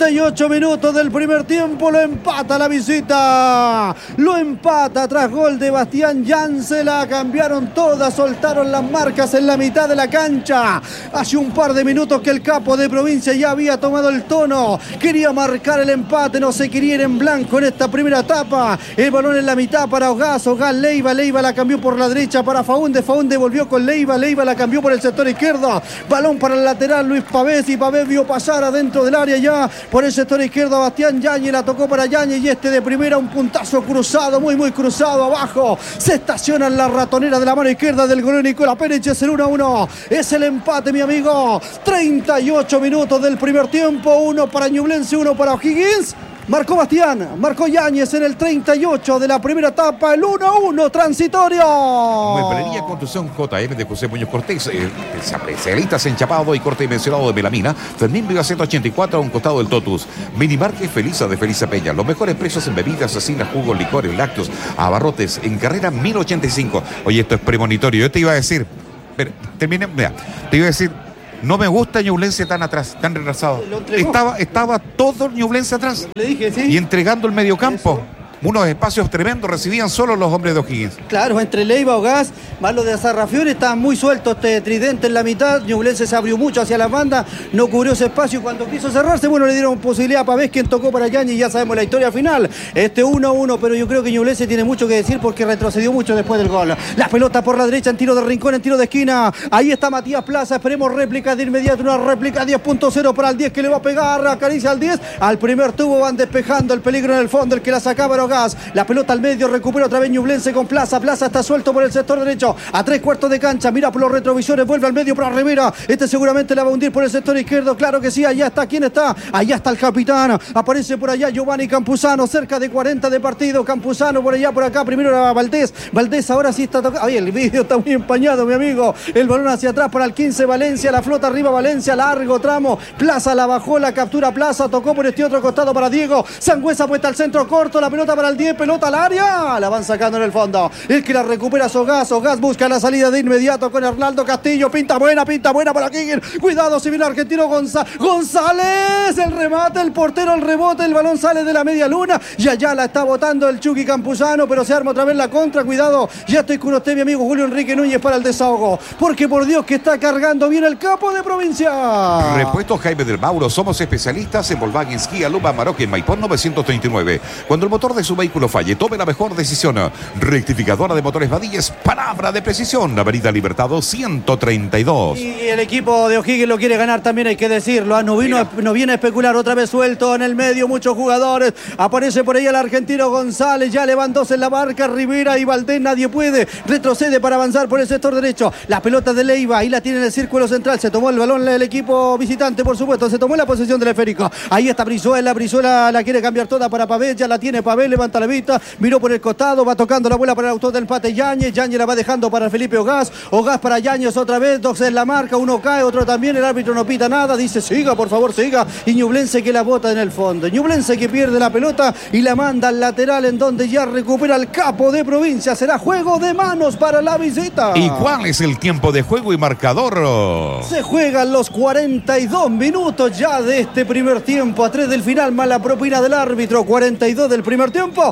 38 minutos del primer tiempo, lo empata la visita. Lo empata tras gol de Bastián Yance. La cambiaron todas, soltaron las marcas en la mitad de la cancha. Hace un par de minutos que el capo de provincia ya había tomado el tono. Quería marcar el empate, no se quería ir en blanco en esta primera etapa. El balón en la mitad para Ogaz, Leiva la cambió por la derecha para Faúndez volvió con Leiva la cambió por el sector izquierdo. Balón para el lateral Luis Pavés, y Pavés vio pasar adentro del área ya por el sector izquierdo a Bastián Yáñez, la tocó para Yáñez y de primera un puntazo cruzado, muy cruzado abajo. Se estaciona en la ratonera de la mano izquierda del golero Nicolás Pérez. Es el 1-1, es el empate, mi amigo. 38 minutos del primer tiempo, 1 para Ñublense, 1 para O'Higgins. Marcó Bastián, marcó Yáñez en el 38 de la primera etapa, el 1-1 transitorio. Mueblería Construcción JM de José Muñoz Cortés, especialistas en chapado y corte dimensionado de melamina. Fermín Viva 184 a un costado del Totus. Minimarket Felisa de Felisa Peña. Los mejores precios en bebidas, asesinas, jugos, licores, lácteos, abarrotes. En carrera 1085. Oye, esto es premonitorio. Yo te iba a decir, pero, termine, mira, te iba a decir, no me gusta Ñublense tan atrás, tan retrasado. Estaba todo Ñublense atrás. Le dije, sí. Y entregando el mediocampo. Unos espacios tremendos recibían solo los hombres de O'Higgins. Claro, entre Leiva, Ogaz, más los de Sarrafiore, estaban muy sueltos, tridente en la mitad. Ñublense se abrió mucho hacia la banda, no cubrió ese espacio. Cuando quiso cerrarse, bueno, le dieron posibilidad a Pavés, quien tocó para Yáñez, y ya sabemos la historia final. 1-1, pero yo creo que Ñublense tiene mucho que decir porque retrocedió mucho después del gol. La pelota por la derecha en tiro de rincón, en tiro de esquina. Ahí está Matías Plaza, esperemos réplica de inmediato, una réplica 10.0 para el 10 que le va a pegar, acaricia al 10. Al primer tubo van despejando el peligro en el fondo, el que la sacaba era Ogaz. La pelota al medio, recupera otra vez Ñublense con Plaza. Plaza está suelto por el sector derecho, a 3/4 de cancha, mira por los retrovisores, vuelve al medio para Rivera. Seguramente la va a hundir por el sector izquierdo, claro que sí, allá está, ¿quién está? Allá está el capitán, aparece por allá Giovanni Campuzano, cerca de 40 de partido. Campuzano por allá, por acá, primero era Valdés. Valdés ahora sí está tocando. Ay, el vídeo está muy empañado, mi amigo. El balón hacia atrás para el 15 Valencia, la flota arriba Valencia, largo tramo. Plaza la bajó, la captura Plaza, tocó por este otro costado para Diego. Sangüesa puesta al centro corto, la pelota para el 10, pelota al área, la van sacando en el fondo. El que la recupera es Ogaz. Ogaz busca la salida de inmediato con Arnaldo Castillo. Pinta buena para O'Higgins. Cuidado, si viene el argentino González. El remate, el portero, el rebote. El balón sale de la media luna. Y allá la está botando el Chucky Campuzano, pero se arma otra vez la contra. Cuidado, ya estoy con usted, mi amigo Julio Enrique Núñez, para el desahogo. Porque por Dios que está cargando bien el capo de provincia. Repuestos Jaime del Mauro. Somos especialistas en Volkswagen Kia Luma Maroc en Maipón 939. Cuando el motor de su vehículo falle, tome la mejor decisión. Rectificadora de motores Badillas, palabra de precisión. Avenida Libertado 132. Y el equipo de O'Higgins lo quiere ganar también, hay que decirlo. No viene a especular, otra vez suelto en el medio, muchos jugadores. Aparece por ahí el argentino González, ya levantóse en la marca Rivera y Valdés, nadie puede. Retrocede para avanzar por el sector derecho. La pelota de Leiva, ahí la tiene en el círculo central. Se tomó el balón el equipo visitante, por supuesto. Se tomó la posesión del esférico. Ahí está Brizuela la quiere cambiar toda para Pavés, ya la tiene Pavés, levanta la vista. Miró por el costado, va tocando la bola para el autor del empate Yáñez la va dejando para Felipe Ogaz para Yáñez otra vez, dos en la marca, uno cae, otro también, el árbitro no pita nada, dice siga, por favor, siga, y Ñublense que la bota en el fondo, Ñublense que pierde la pelota y la manda al lateral en donde ya recupera el capo de provincia, será juego de manos para la visita. ¿Y cuál es el tiempo de juego y marcador? Se juegan los 42 minutos ya de este primer tiempo, a 3 del final, más la propina del árbitro, 42 del primer tiempo,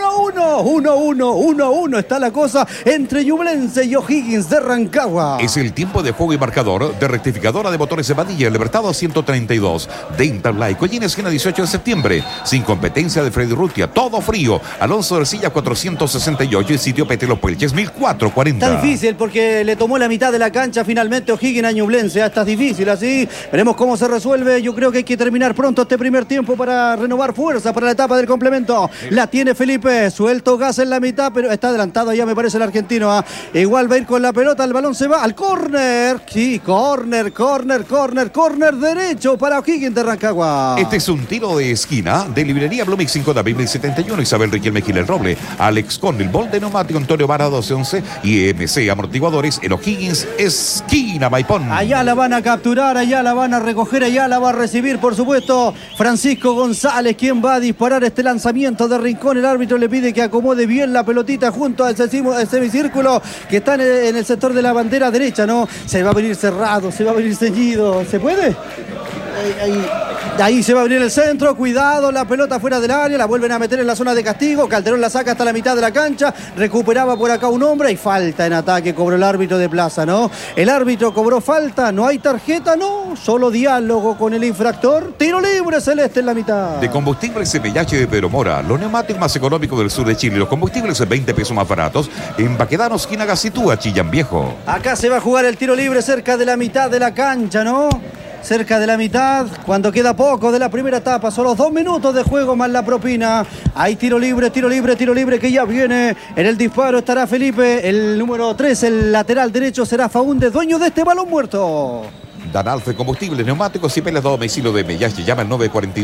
1-1 está la cosa entre Ñublense y O'Higgins de Rancagua. Es el tiempo de juego y marcador de rectificadora de motores de Badilla, Libertado 132, Dental Light, Collín, esquina 18 de septiembre, sin competencia de Freddy Rutia, todo frío, Alonso de Ercilla 468, el sitio Petelo Puelches 1440. Está difícil porque le tomó la mitad de la cancha finalmente O'Higgins a Ñublense, está difícil así, veremos cómo se resuelve, yo creo que hay que terminar pronto este primer tiempo para renovar fuerza para la etapa del complemento, la tiene Felipe, suelto Gas en la mitad, pero está adelantado ya me parece el argentino, igual va a ir con la pelota, el balón se va al córner, sí, córner derecho para O'Higgins de Rancagua. Este es un tiro de esquina de librería Blumix 5 de abril 71, Isabel Riquelme Gil El Roble, Alex Con, el Bol de Neumático Antonio Vara 1211 y MC Amortiguadores en O'Higgins, esquina Maipón. Allá la van a capturar, allá la van a recoger, allá la va a recibir, por supuesto, Francisco González, quien va a disparar este lanzamiento de Rincón. El árbitro le pide que acomode bien la pelotita junto al semicírculo que está en el sector de la bandera derecha, ¿no? Se va a venir cerrado, se va a venir ceñido, ¿se puede? Ahí. Ahí se va a abrir el centro, cuidado, la pelota fuera del área, la vuelven a meter en la zona de castigo, Calderón la saca hasta la mitad de la cancha, recuperaba por acá un hombre y falta en ataque, cobró el árbitro de Plaza, ¿no? El árbitro cobró falta, no hay tarjeta, no, solo diálogo con el infractor, tiro libre celeste en la mitad. De combustibles CPH de Pedro Mora, los neumáticos más económicos del sur de Chile, los combustibles 20 pesos más baratos, en Baquedano, esquina Gacitúa, Chillán Viejo. Acá se va a jugar el tiro libre cerca de la mitad de la cancha, ¿no? Cerca de la mitad, cuando queda poco de la primera etapa, solo 2 minutos de juego más la propina. Hay tiro libre que ya viene. En el disparo estará Felipe, el número 3, el lateral derecho será Faúndez, dueño de este balón muerto. Danalfe Combustibles, Neumáticos y Pelas de domicilio de Mellache. Llama al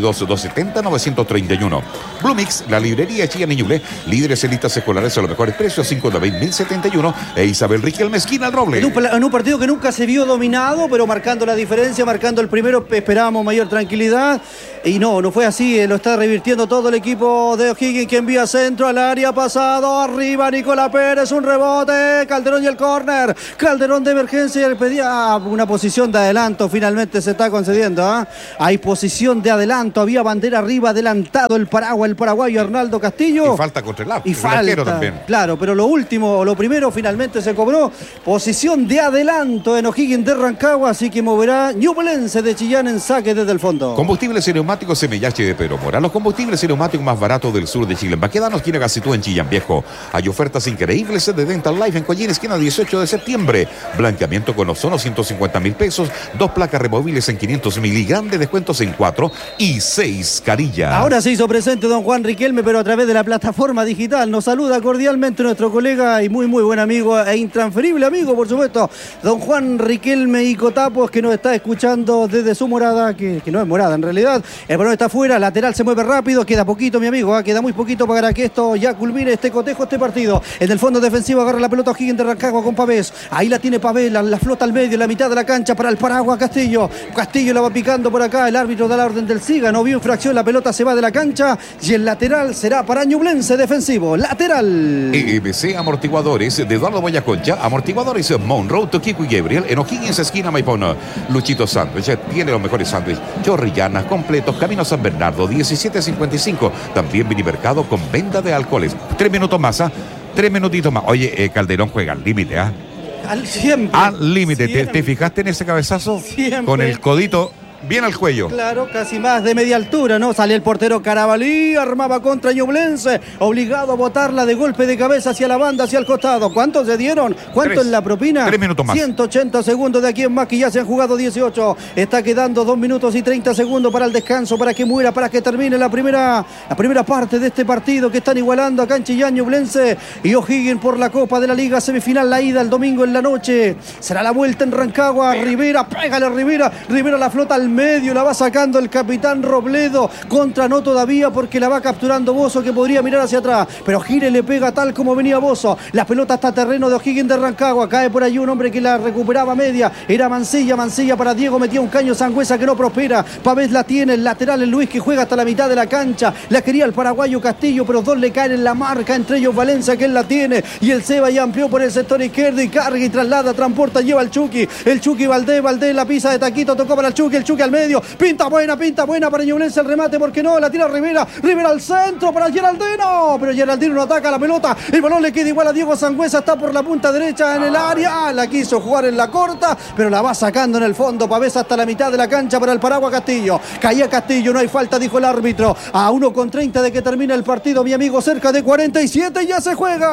942-270-931. Blumix, la librería Chillán y Ñuble. Líderes en listas escolares a los mejores precios, 590.071. E Isabel Riquelme, esquina al Roble. En un partido que nunca se vio dominado, pero marcando la diferencia, marcando el primero, esperábamos mayor tranquilidad. Y no fue así, lo está revirtiendo todo el equipo de O'Higgins, que envía centro al área, pasado, arriba Nicolás Pérez, un rebote, Calderón y el córner. Calderón de emergencia, le pedía una posición de adelanto, finalmente se está concediendo, ¿eh? Hay posición de adelanto, había bandera arriba, adelantado el paraguayo Arnaldo Castillo. Y falta contra el arco. Y falta, también. Claro, pero lo primero finalmente se cobró. Posición de adelanto en O'Higgins de Rancagua, así que moverá Ñublense de Chillán en saque desde el fondo. Combustibles y neumáticos Semellache de Pedro Mora, los combustibles y neumáticos más baratos del sur de Chile. En Baquedano, esquina Gacitúa, en Chillán Viejo. Hay ofertas increíbles de Dental Life en Collín, esquina 18 de septiembre. Blanqueamiento con ozono, 150.000 pesos. 2 placas removibles en 500.000 y grandes descuentos en 4 y 6 carillas. Ahora se hizo presente don Juan Riquelme, pero a través de la plataforma digital. Nos saluda cordialmente nuestro colega y muy buen amigo e intransferible amigo, por supuesto, don Juan Riquelme Icotapos, que nos está escuchando desde su morada, que no es morada en realidad. El balón está afuera, lateral se mueve rápido, queda poquito, mi amigo, queda muy poquito para que esto ya culmine este cotejo, este partido. En el fondo defensivo agarra la pelota O'Higgins de Rancagua con Pavés. Ahí la tiene Pavés, la flota al medio, en la mitad de la cancha para el paraguas Castillo. Castillo la va picando por acá, el árbitro da la orden del siga, no vio infracción, la pelota se va de la cancha y el lateral será para Ñublense defensivo. Lateral. EMC Amortiguadores de Eduardo Boyaconcha, Amortiguadores Monroe, Toquico y Gabriel, en O'Higgins, esquina Maipón. Luchito Sándwich tiene los mejores sándwiches, chorrillanas, completos, Camino San Bernardo, 1755. También minimercado con venta de alcoholes. 3 minutos más, 3 minutitos más. Oye, Calderón juega al límite, Siempre. Al límite. ¿Te fijaste en ese cabezazo? Siempre. Con el codito bien al cuello. Claro, casi más de media altura, ¿no? Sale el portero Carabalí, armaba contra Ñublense, obligado a botarla de golpe de cabeza hacia la banda, hacia el costado. ¿Cuántos se dieron? ¿Cuánto en la propina? 3 minutos más. 180 segundos de aquí en más, que ya se han jugado 18. Está quedando 2 minutos y 30 segundos para el descanso, para que muera, para que termine la primera parte de este partido que están igualando acá en Chillán, Ñublense y O'Higgins por la Copa de la Liga semifinal, la ida el domingo en la noche. Será la vuelta en Rancagua. Rivera, pégale Rivera la flota al medio, la va sacando el capitán Robledo, contra no todavía porque la va capturando Bozo, que podría mirar hacia atrás, pero Gire le pega tal como venía Bozo. La pelota está a terreno de O'Higgins de Rancagua, cae por allí un hombre que la recuperaba media, era Mancilla para Diego, metía un caño Sangüesa que no prospera. Pavés la tiene, el lateral el Luis, que juega hasta la mitad de la cancha, la quería el paraguayo Castillo, pero 2 le caen en la marca, entre ellos Valencia, que él la tiene, y el Seba ya amplió por el sector izquierdo y carga y traslada, transporta, lleva el Chucky Valdés la pisa de taquito, tocó para el Chucky al medio, pinta buena para Ñublense, el remate, porque no, la tira Rivera al centro para Geraldino, pero Geraldino no ataca la pelota, el balón le queda igual a Diego Sangüesa, está por la punta derecha en el área, la quiso jugar en la corta, pero la va sacando en el fondo, Pavés hasta la mitad de la cancha para el paraguas Castillo, caía Castillo, no hay falta, dijo el árbitro, a 1:30 de que termina el partido, mi amigo, cerca de 47 ya se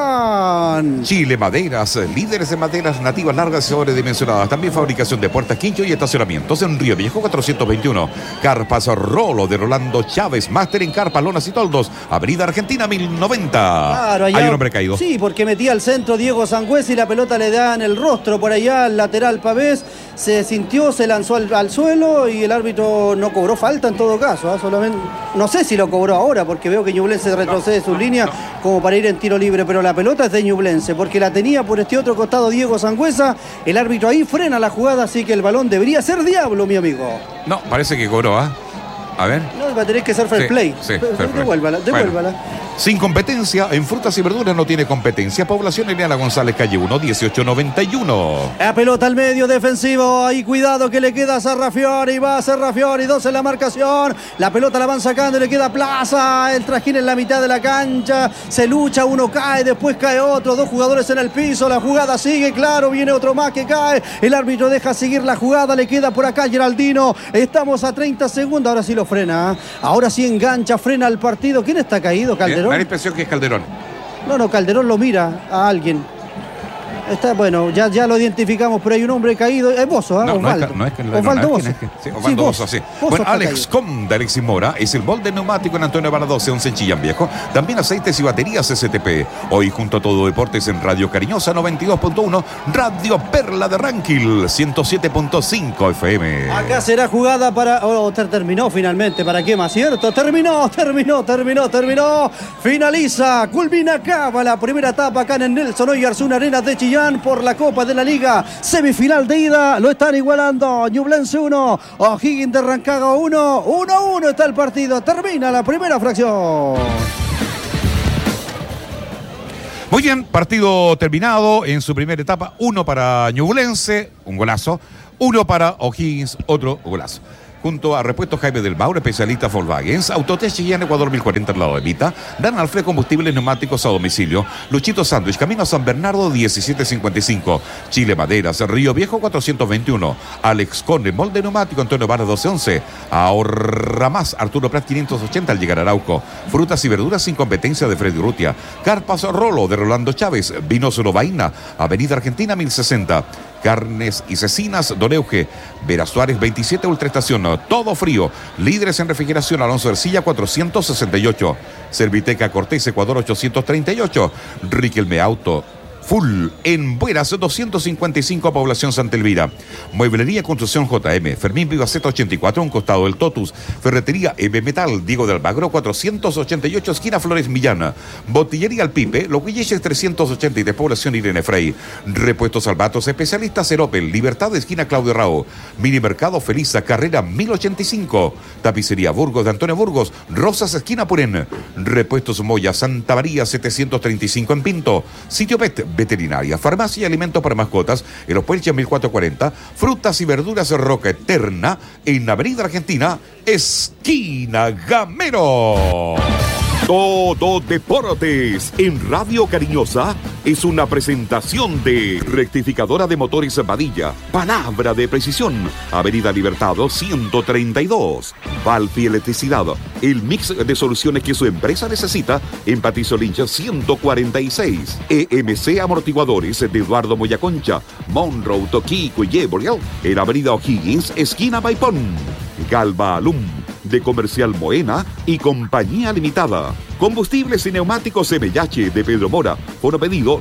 juegan. Chile Maderas, líderes de maderas nativas largas y sobredimensionadas, también fabricación de puertas, quincho y estacionamientos en Río Viejo 421. Carpas Rolo de Rolando Chávez, máster en carpas, lonas y toldos, Avenida Argentina 1090. Claro, allá, hay un hombre caído. Sí, porque metía al centro Diego Sangüesa y la pelota le da en el rostro por allá al lateral Pavés, se sintió, se lanzó al suelo y el árbitro no cobró falta en todo caso, solamente, no sé si lo cobró ahora porque veo que Ñublense retrocede sus líneas como para ir en tiro libre, pero la pelota es de Ñublense porque la tenía por este otro costado Diego Sangüesa, el árbitro ahí frena la jugada, así que el balón debería ser diablo, mi amigo. No, parece que cobró, A ver. No, va a tener que ser fair play. Sí, fair play. Devuélvala. Bueno. Sin competencia, en frutas y verduras no tiene competencia. Población Eliana González, calle 1, 1891. La pelota al medio defensivo. Ahí cuidado que le queda a Sarrafiori. Va a Sarrafiori, 2 en la marcación. La pelota la van sacando y le queda Plaza. El trajín en la mitad de la cancha. Se lucha, uno cae, después cae otro. 2 jugadores en el piso. La jugada sigue, claro. Viene otro más que cae. El árbitro deja seguir la jugada. Le queda por acá Geraldino. Estamos a 30 segundos. Ahora sí lo frena. Ahora sí engancha, frena el partido. ¿Quién está caído? ¿Calderón? Me da la impresión que es Calderón. No, Calderón lo mira a alguien. Está, bueno, ya lo identificamos, pero hay un hombre caído. Es Bozo, ¿eh? No, Osvaldo. No es que Osvaldo Bozo. Sí, Osvaldo Bozo, sí. Bueno, Alex caído. Conda, Alexis Mora, es el molde neumático en Antonio Vara 12, 11 en Chillán Viejo. También aceites y baterías STP. Hoy junto a Todo Deportes en Radio Cariñosa 92.1, Radio Perla de Ranquil 107.5 FM. Acá será jugada para... terminó finalmente, ¿para qué más? ¿Cierto? Terminó. Finaliza, culmina, acaba la primera etapa acá en el Nelson Oyarzún Arenas de Chillán por la Copa de la Liga. Semifinal de ida, lo están igualando. Ñublense 1, O'Higgins de Rancagua 1. 1-1 está el partido. Termina la primera fracción. Muy bien, partido terminado en su primera etapa. 1 para Ñublense, un golazo. 1 para O'Higgins, otro golazo. Junto a Repuestos Jaime del Mauro, especialista Volkswagen, Autotech Chillán, Ecuador 1040 al lado de Vita, Dan Alfred Combustibles Neumáticos a domicilio, Luchito Sándwich, Camino a San Bernardo 1755, Chile Maderas, Río Viejo 421, Alex Conde, Molde Neumático, Antonio Vara 1211, Ahorra Más, Arturo Prat 580 al llegar a Arauco, Frutas y Verduras sin competencia de Freddy Urrutia, Carpas Rolo de Rolando Chávez, Vinos Lobaina, Avenida Argentina 1060, Carnes y Cecinas, Don Euge, Vera Suárez 27, Ultraestación, Todo Frío, líderes en refrigeración, Alonso Ercilla 468, Serviteca Cortés, Ecuador 838, Riquelme Auto, Full en Bueras 255, Población Santa Elvira. Mueblería Construcción JM, Fermín Vivaceta 84, un costado del Totus. Ferretería M Metal, Diego del Almagro 488, esquina Flores Millana. Botillería El Pipe, Los Guilleches 383, Población Irene Frey. Repuestos Albatos, especialistas en Opel, Libertad, esquina Claudio Rao. Mini Mercado Feliza, carrera 1085. Tapicería Burgos de Antonio Burgos, Rosas, esquina Purén. Repuestos Moya, Santa María 735 en Pinto. Sitio Pet, veterinaria, farmacia y alimentos para mascotas en Los Puelches 1440, frutas y verduras Roca Eterna en Avenida Argentina, esquina Gamero. Todo Deportes en Radio Cariñosa es una presentación de Rectificadora de Motores Badilla, palabra de precisión, Avenida Libertado 132, Valfi Electricidad, el mix de soluciones que su empresa necesita en Patricio Lynch 146, EMC Amortiguadores de Eduardo Moyaconcha, Monroe, Toquico y Yebriel, en Avenida O'Higgins, esquina Maipón, Galva Alum, de Comercial Moena y Compañía Limitada. Combustibles y neumáticos MH de Pedro Mora. Foro pedido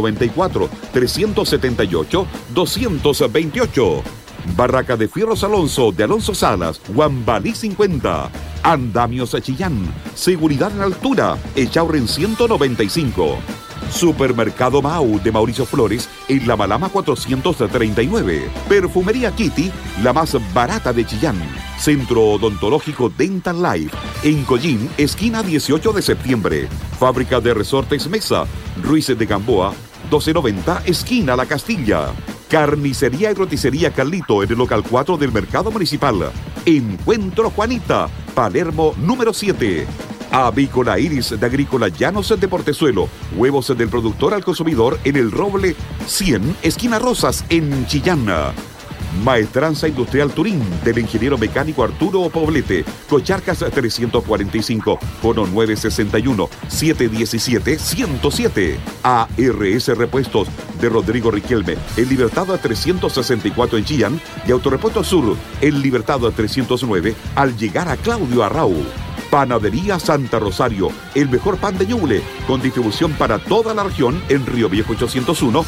994-378-228. Barraca de Fierros Alonso de Alonso Salas, Guambalí 50. Andamios Chillán. Seguridad en altura. Echaurren 195. Supermercado Mau de Mauricio Flores en La Malama 439. Perfumería Kitty, la más barata de Chillán. Centro Odontológico Dental Life en Collín, esquina 18 de septiembre. Fábrica de Resortes Mesa, Ruiz de Gamboa 1290, esquina La Castilla. Carnicería y roticería Carlito en el local 4 del Mercado Municipal. Encuentro Juanita, Palermo número 7. Avícola Iris de Agrícola Llanos de Portezuelo. Huevos del productor al consumidor en el Roble 100, esquina Rosas, en Chillán. Maestranza Industrial Turín del ingeniero mecánico Arturo Poblete. Cocharcas 345, cono 961, 717-107. ARS Repuestos de Rodrigo Riquelme, el Libertado 364 en Chillán y Autorepuesto Sur, el Libertado 309 al llegar a Claudio Arrau. Panadería Santa Rosario, el mejor pan de Ñuble, con distribución para toda la región en Río Viejo 801,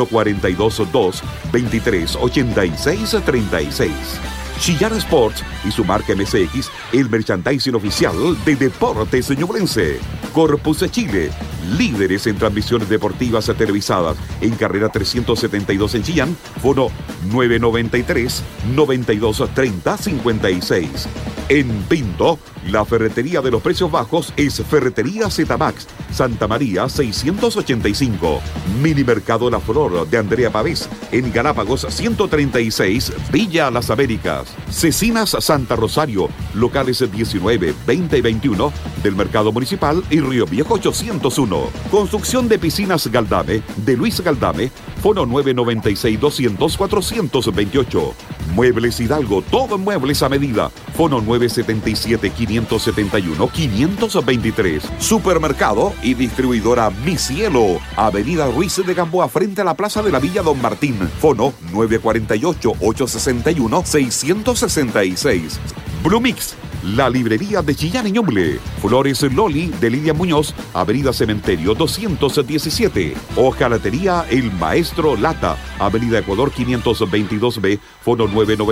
142-2-23-86-36. Chillán Sports y su marca MSX, el merchandising oficial de Deportes Ñublense. Corpus Chile, líderes en transmisiones deportivas televisadas, en carrera 372 en Chillán, fono 993-9230-56. En Pinto, la ferretería de los precios bajos es Ferretería Zmax, Santa María 685. Mini Mercado La Flor de Andrea Pavés, en Galápagos 136, Villa Las Américas. Cecinas Santa Rosario, locales 19, 20 y 21 del Mercado Municipal y Río Viejo 801. Construcción de piscinas Galdame, de Luis Galdame, fono 996-200-428. Muebles Hidalgo, todo en muebles a medida, fono 977-571-523. Supermercado y distribuidora Mi Cielo, Avenida Ruiz de Gamboa, frente a la Plaza de la Villa Don Martín, fono 948-861-666. Blumix, la librería de Chillán y Ñuble. Flores Loli de Lidia Muñoz, Avenida Cementerio 217. Hojalatería El Maestro Lata, Avenida Ecuador 522B, fono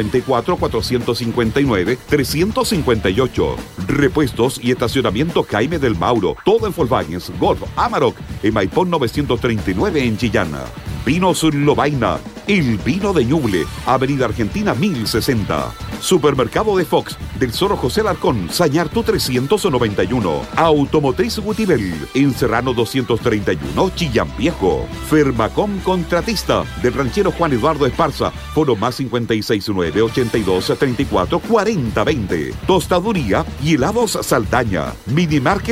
994-459-358. Repuestos y estacionamiento Jaime del Mauro, todo en Volkswagen, Golf, Amarok, en Maipón 939 en Chillán. Vinos Lobaina, el vino de Ñuble, Avenida Argentina 1060. Supermercado de Fox, del Zorro José Alarcón, Sañartu 391. Automotriz Gutibel, en Serrano 231, Chillán Viejo. Fermacom Contratista, del ranchero Juan Eduardo Esparza, foro más 569-82-34-40-20. Tostaduría y helados Saldaña. Minimarket